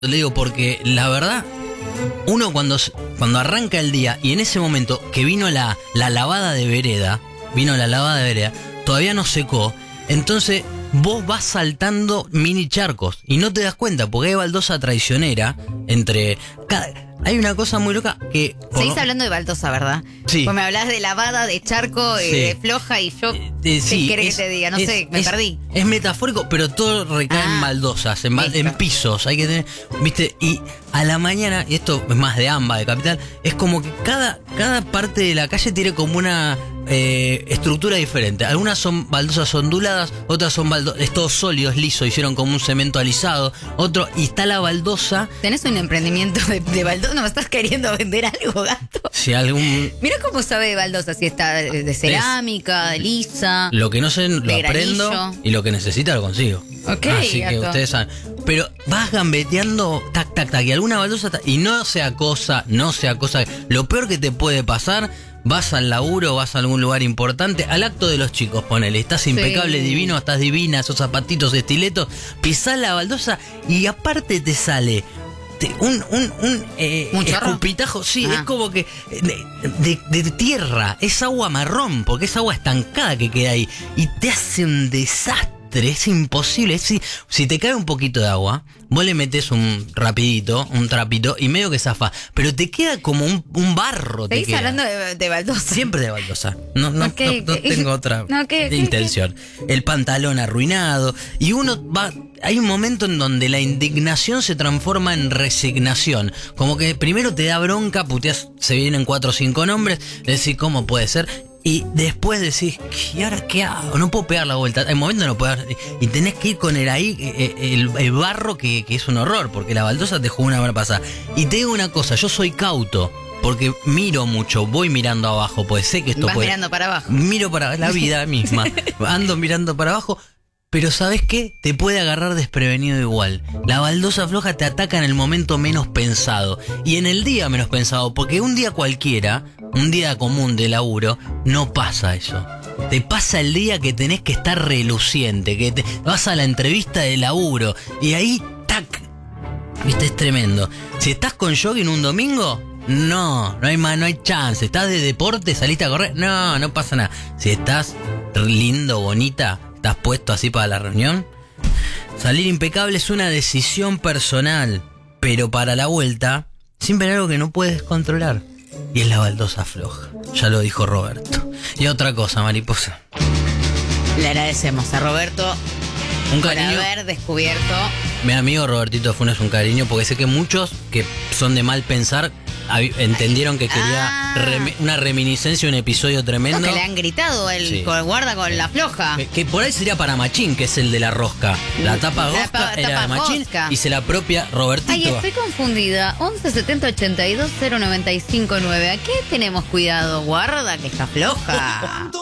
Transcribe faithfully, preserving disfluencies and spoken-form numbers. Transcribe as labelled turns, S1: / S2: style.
S1: Le digo, porque la verdad, uno cuando, cuando arranca el día y en ese momento que vino la, la lavada de vereda, vino la lavada de vereda, todavía no secó, entonces vos vas saltando mini charcos y no te das cuenta porque hay baldosa traicionera entre... Cada, hay una cosa muy loca que...
S2: Seguís hablando de baldosa, ¿verdad?
S1: Sí.
S2: Pues me hablás de lavada, de charco,
S1: Sí.
S2: eh, de floja y yo...
S1: Eh,
S2: ¿Qué
S1: sí,
S2: querés
S1: es-
S2: que te diga? No
S1: es-
S2: sé, me
S1: es-
S2: perdí.
S1: Es metafórico, pero todo recae
S2: Ah,
S1: en baldosas, en, ba-
S2: listo.
S1: en pisos. Hay que tener, viste, y a la mañana, y esto es más de AMBA, de Capital, es como que cada, cada parte de la calle tiene como una eh, estructura diferente. Algunas son baldosas onduladas, otras son baldosas, es todo sólido, es liso, hicieron como un cemento alisado, otro, y está la baldosa,
S2: ¿Tenés un emprendimiento de, de baldosa? ¿No me estás queriendo vender algo, gato?
S1: si algún...
S2: Mira cómo sabe de baldosa, si está de, de cerámica, de lisa.
S1: Lo que no sé lo
S2: De
S1: aprendo
S2: granillo.
S1: y lo que necesita lo consigo.
S2: Ok,
S1: Así que
S2: gato.
S1: ustedes saben. Pero vas gambeteando, tac, tac, tac, y alguna baldosa, tac, y no sea cosa, no sea cosa. Lo peor que te puede pasar, vas al laburo, vas a algún lugar importante, al acto de los chicos, ponele, estás impecable,
S2: Sí.
S1: divino, estás divina, esos zapatitos, estiletos, pisás la baldosa y aparte te sale... te- Un, un, un, eh,
S2: ¿Un chorro?
S1: escupitajo, sí,
S2: Ah.
S1: es como que de, de- de tierra, es agua marrón, porque es agua estancada que queda ahí y te hace un desastre, es imposible. Es, si, si te cae un poquito de agua, vos le metes un rapidito, un trapito y medio que zafa, pero te queda como un, un barro. Te
S2: Seguís
S1: queda.
S2: hablando de, de baldosa.
S1: Siempre de baldosa. No, no,
S2: Ok,
S1: no, no
S2: ok.
S1: tengo otra
S2: No, ok, ok,
S1: intención. El pantalón arruinado. Y uno va. Hay un momento en donde la indignación se transforma en resignación. Como que primero te da bronca, puteas, se vienen cuatro o cinco nombres, decís, ¿cómo puede ser? Y después decís, ¿y ahora qué hago? No puedo pegar la vuelta. Hay momentos no puedo. Y tenés que ir con el ahí, eh, el, el barro que, que es un horror, porque la baldosa te jugó una buena pasada. Y te digo una cosa, yo soy cauto. Porque miro mucho, voy mirando abajo, pues sé que esto
S2: Vas
S1: puede...
S2: mirando para abajo.
S1: Miro para la vida misma, ando mirando para abajo, pero ¿sabes qué? Te puede agarrar desprevenido igual. La baldosa floja te ataca en el momento menos pensado y en el día menos pensado, porque un día cualquiera, un día común de laburo, no pasa eso. Te pasa el día que tenés que estar reluciente, que te vas a la entrevista de laburo y ahí, tac, viste, es tremendo. Si estás con jogging un domingo... No, no hay más, no hay chance. ¿Estás de deporte? ¿Saliste a correr? No, no pasa nada. Si estás lindo, bonita, estás puesto así para la reunión. Salir impecable es una decisión personal, pero para la vuelta siempre hay algo que no puedes controlar y es la baldosa floja. Ya lo dijo Roberto. Y otra cosa, mariposa.
S2: Le agradecemos a Roberto
S1: Un
S2: por
S1: cariño.
S2: haber descubierto.
S1: Mi amigo Robertito Funes, un cariño, porque sé que muchos que son de mal pensar hab- entendieron que quería
S2: Ah.
S1: remi- una reminiscencia, un episodio
S2: No,
S1: tremendo.
S2: que le han gritado el
S1: Sí.
S2: con- guarda con la floja.
S1: Que, que por ahí sería para Machín, que es el de la rosca. La tapa
S2: La
S1: rosca
S2: pa-
S1: era
S2: tapa
S1: de Machín
S2: rosca.
S1: y se la propia Robertito.
S2: Ay, estoy confundida. once setenta ochenta y dos cero noventa y cinco nueve. ¿A qué tenemos cuidado? Guarda que está floja.